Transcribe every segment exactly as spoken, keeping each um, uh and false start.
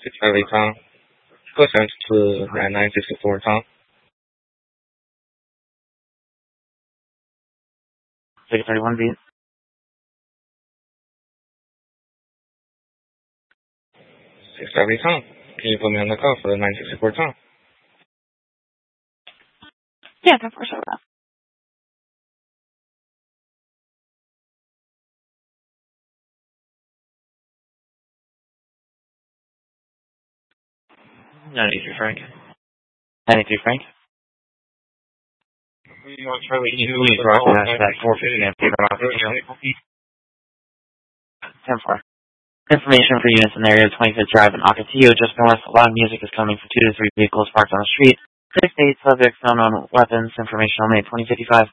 six five eight Tom. Go send to nine nine six four Tom. six thirty-one beat. six five eight Tom. Can you put me on the call for the nine six four Tom? Yeah, ten four seven. ninety-three Frank. ninety-three Frank. You want to try to You leave right after that four fifty and figure out ten four. Information for units in the area of twenty-fifth Drive in Ocotillo, just north. Loud music is coming from two to three vehicles parked on the street. Six to eight subjects found on weapons. Information only at twenty fifty-five.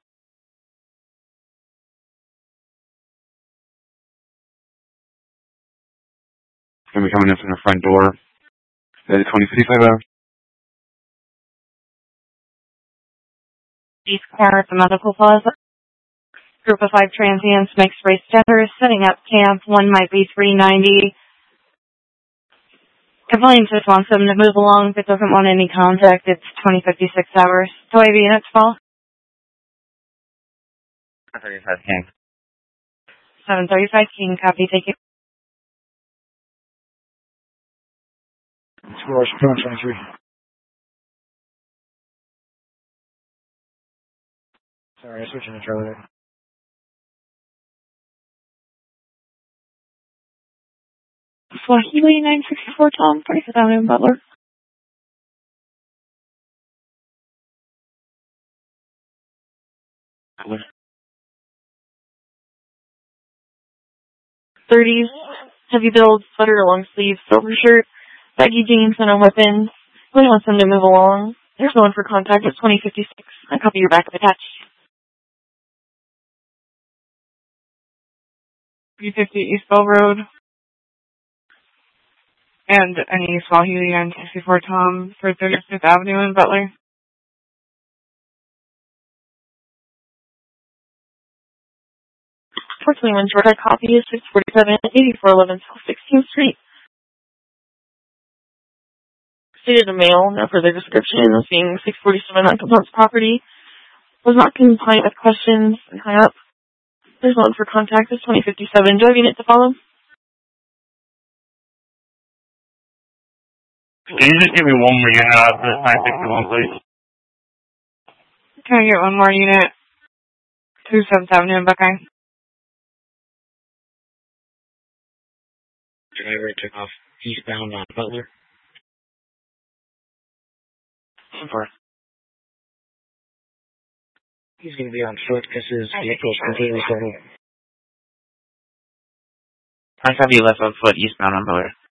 Gonna be coming in from the front door. That is twenty fifty-five hours. East corner at the Medical Plaza. Group of five transients, mixed race genders, setting up camp. One might be three ninety. Complainant just wants them to move along but doesn't want any contact. It's twenty fifty-six hours. Do I have units, Paul? seven thirty-five King. seven thirty-five King, copy, take it. Squirrel, twenty-three. Sorry, I'm switching to Charlie. Swahili nine sixty-four Tom, twenty-fifth Avenue in Butler. thirties, heavy build, sweater, long sleeves, silver shirt, baggy jeans, and a weapon. Really wants them to move along. There's no one for contact. It's twenty fifty-six. I copy your backup attached. three fifty East Bell Road. And any Swahili nine sixty-four Tom for thirty-fifth Avenue in Butler. Unfortunately, when Georgia copy is six forty-seven, eighty-four eleven South sixteenth Street. Stated a male, no further description, of being six forty-seven on complainant's property. Was not compliant with questions and hung up. There's no one for contact. It's twenty fifty-seven. Do I have unit to follow? Can you just give me one more unit out of this nine sixty-one, please? Can I get one more unit? two seventh Avenue in Buckeye. Driver took off eastbound on Butler. ten four. He's going to be on foot because his vehicle is completely totaled. I have you left on foot eastbound on Butler.